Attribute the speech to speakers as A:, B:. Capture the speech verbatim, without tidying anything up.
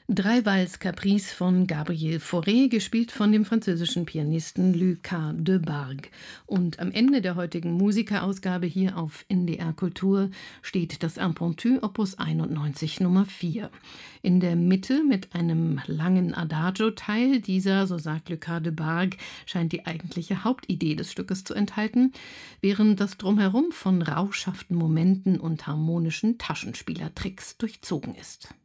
A: Drei Vals Caprice von Gabriel Fauré, gespielt von dem französischen Pianisten Lucas Debargue. Und am Ende der heutigen Musikerausgabe hier auf N D R Kultur steht das Impromptu Opus einundneunzig Nummer vier. In der Mitte mit einem langen Adagio-Teil. Dieser, so sagt Lucas Debargue, scheint die eigentliche Hauptidee des Stückes zu enthalten, während das Drumherum von rauschhaften Momenten und harmonischen Taschenspielertricks durchzogen ist.